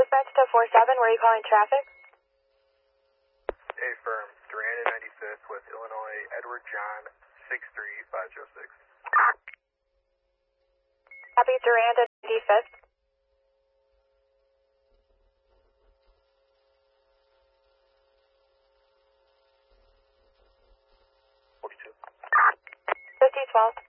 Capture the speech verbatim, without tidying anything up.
dispatch to four seven, where are you calling traffic? A firm, Durand ninety-fifth with Illinois, Edward John, six three five zero six. Copy, Durand ninety-fifth. forty-two. fifty twelve.